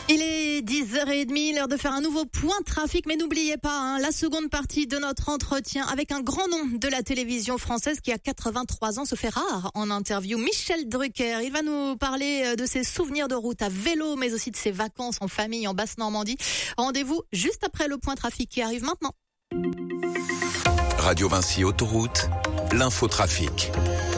Il est 10h30, l'heure de faire un nouveau point trafic, mais n'oubliez pas, la seconde partie de notre entretien avec un grand nom de la télévision française qui a 83 ans, se fait rare en interview, Michel Drucker. Il va nous parler de ses souvenirs de route à vélo, mais aussi de ses vacances en famille en Basse-Normandie. Rendez-vous juste après le point trafic qui arrive maintenant. Radio Vinci Autoroute, l'infotrafic.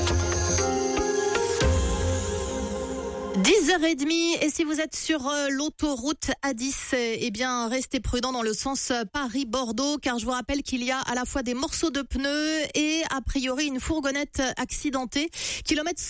10h30, et si vous êtes sur l'autoroute A10, eh bien restez prudent dans le sens Paris-Bordeaux, car je vous rappelle qu'il y a à la fois des morceaux de pneus et a priori une fourgonnette accidentée, kilomètre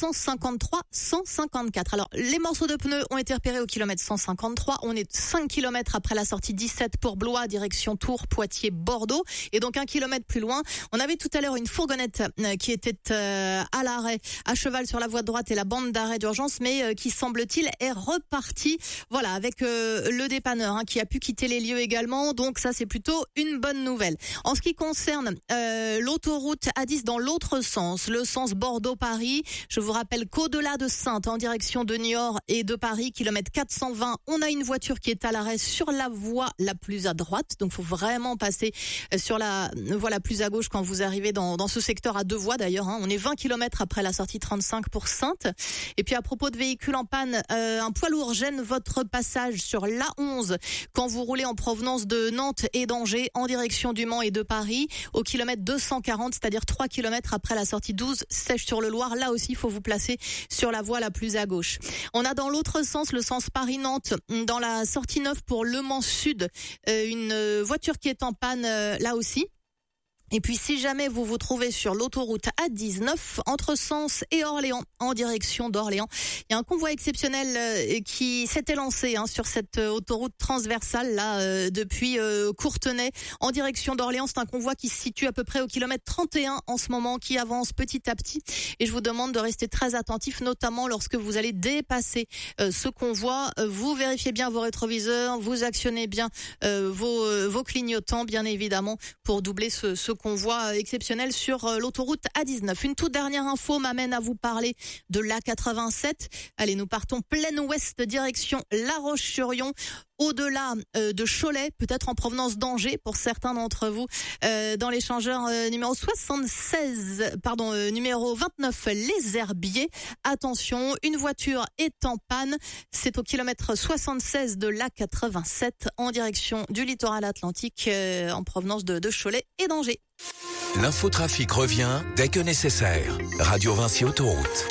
153-154. Alors les morceaux de pneus ont été repérés au kilomètre 153, on est 5 km après la sortie 17 pour Blois, direction Tours, Poitiers, Bordeaux, et donc 1 kilomètre plus loin, on avait tout à l'heure une fourgonnette qui était à l'arrêt, à cheval sur la voie de droite et la bande d'arrêt d'urgence, mais qui semble-t-il est reparti, voilà, avec le dépanneur qui a pu quitter les lieux également, donc ça c'est plutôt une bonne nouvelle. En ce qui concerne l'autoroute A10 dans l'autre sens, le sens Bordeaux-Paris, je vous rappelle qu'au-delà de Saintes, en direction de Niort et de Paris, kilomètre 420, on a une voiture qui est à l'arrêt sur la voie la plus à droite, donc faut vraiment passer sur la voie la plus à gauche quand vous arrivez dans ce secteur à deux voies d'ailleurs, on est 20 km après la sortie 35 pour Saintes. Et puis à propos de véhicules en panne, un poids lourd gêne votre passage sur l'A11 quand vous roulez en provenance de Nantes et d'Angers en direction du Mans et de Paris au kilomètre 240, c'est-à-dire 3 km après la sortie 12 Sèche-sur-le-Loir. Là aussi, il faut vous placer sur la voie la plus à gauche. On a dans l'autre sens, le sens Paris-Nantes, dans la sortie 9 pour Le Mans Sud, une voiture qui est en panne là aussi. Et puis si jamais vous vous trouvez sur l'autoroute A19 entre Sens et Orléans en direction d'Orléans, il y a un convoi exceptionnel qui s'était lancé sur cette autoroute transversale là depuis Courtenay en direction d'Orléans. C'est un convoi qui se situe à peu près au kilomètre 31 en ce moment, qui avance petit à petit, et je vous demande de rester très attentif, notamment lorsque vous allez dépasser ce convoi. Vous vérifiez bien vos rétroviseurs, vous actionnez bien vos clignotants bien évidemment pour doubler ce convoi exceptionnel sur l'autoroute A19. Une toute dernière info m'amène à vous parler de l'A87. Allez, nous partons plein ouest direction La Roche-sur-Yon, au-delà de Cholet, peut-être en provenance d'Angers pour certains d'entre vous, dans l'échangeur numéro 29 Les Herbiers. Attention, une voiture est en panne, c'est au kilomètre 76 de l'A87 en direction du littoral atlantique en provenance de Cholet et d'Angers. L'infotrafic revient dès que nécessaire. Radio Vinci Autoroute.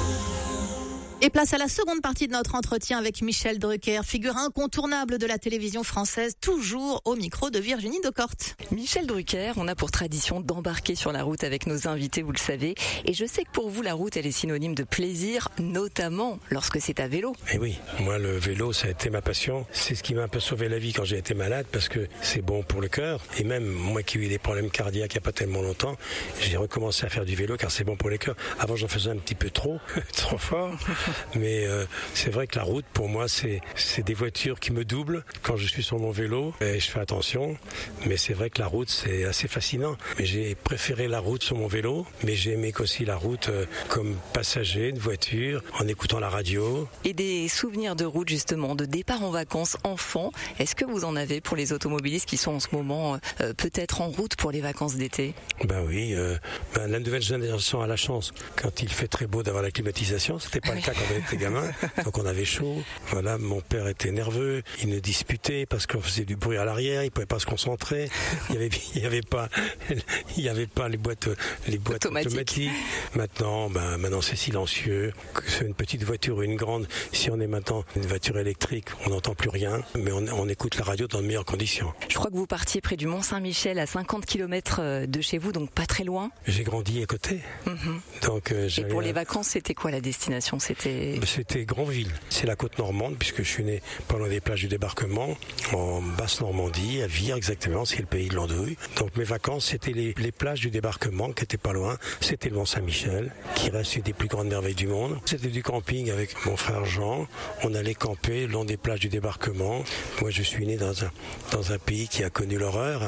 Et place à la seconde partie de notre entretien avec Michel Drucker, figure incontournable de la télévision française, toujours au micro de Virginie Decorte. Michel Drucker, on a pour tradition d'embarquer sur la route avec nos invités, vous le savez. Et je sais que pour vous, la route, elle est synonyme de plaisir, notamment lorsque c'est à vélo. Et oui, moi, le vélo, ça a été ma passion. C'est ce qui m'a un peu sauvé la vie quand j'ai été malade, parce que c'est bon pour le cœur. Et même moi qui ai eu des problèmes cardiaques il n'y a pas tellement longtemps, j'ai recommencé à faire du vélo car c'est bon pour les cœurs. Avant, j'en faisais un petit peu trop fort. Mais c'est vrai que la route, pour moi, c'est des voitures qui me doublent quand je suis sur mon vélo. Et je fais attention, mais c'est vrai que la route, c'est assez fascinant. Mais j'ai préféré la route sur mon vélo, mais j'ai aimé aussi la route comme passager de voiture, en écoutant la radio. Et des souvenirs de route, justement, de départ en vacances enfant, est-ce que vous en avez pour les automobilistes qui sont en ce moment peut-être en route pour les vacances d'été ? Ben oui, la nouvelle génération a la chance, quand il fait très beau, d'avoir la climatisation. C'était pas le cas quand on était gamin, donc on avait chaud. Voilà, mon père était nerveux, il nous disputait parce qu'on faisait du bruit à l'arrière, il pouvait pas se concentrer. Il y avait pas les boîtes automatiques. Maintenant c'est silencieux. Que c'est une petite voiture ou une grande, si on est maintenant une voiture électrique, on n'entend plus rien, mais on écoute la radio dans de meilleures conditions. Je crois que vous partiez près du Mont-Saint-Michel, à 50 km de chez vous, donc pas très loin. J'ai grandi à côté. Donc, et pour les vacances, c'était quoi la destination ? C'était Granville. C'est la côte normande, puisque je suis né pas loin des plages du débarquement, en Basse-Normandie, à Vire exactement, c'est le pays de l'andouille. Donc mes vacances, c'était les plages du débarquement, qui étaient pas loin. C'était le Mont-Saint-Michel, qui reste une des plus grandes merveilles du monde. C'était du camping avec mon frère Jean. On allait camper le long des plages du débarquement. Moi, je suis né dans un pays qui a connu l'horreur,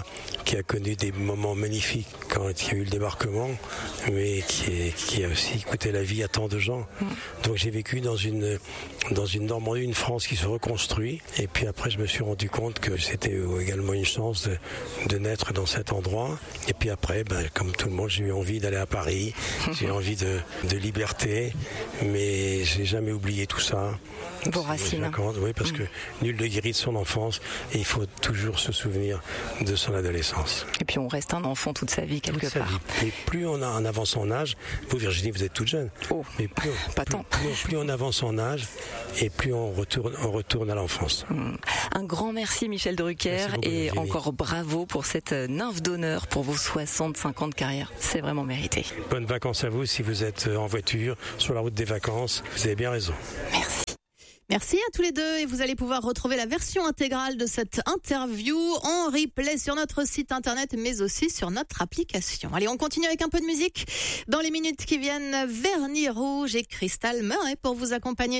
qui a connu des moments magnifiques quand il y a eu le débarquement, mais qui a aussi coûté la vie à tant de gens. Donc j'ai vécu dans une Normandie, une France qui se reconstruit. Et puis après, je me suis rendu compte que c'était également une chance de naître dans cet endroit. Et puis après, comme tout le monde, j'ai eu envie d'aller à Paris. J'ai envie de liberté, mais j'ai jamais oublié tout ça. Vos racines. Oui, parce que nul ne guérit de son enfance et il faut toujours se souvenir de son adolescence. Et puis on reste un enfant toute sa vie quelque part. Et plus on avance en âge, vous Virginie, vous êtes toute jeune. Oh, mais plus on avance en âge et plus on retourne à l'enfance. Un grand merci Michel Drucker beaucoup, et Virginie. encore bravo pour cette nymphe d'honneur pour vos 65 ans de carrière. C'est vraiment mérité. Bonnes vacances à vous si vous êtes en voiture, sur la route des vacances. Vous avez bien raison. Merci. Merci à tous les deux et vous allez pouvoir retrouver la version intégrale de cette interview en replay sur notre site internet mais aussi sur notre application. Allez, on continue avec un peu de musique. Dans les minutes qui viennent, Vernis Rouge et Crystal Murray pour vous accompagner.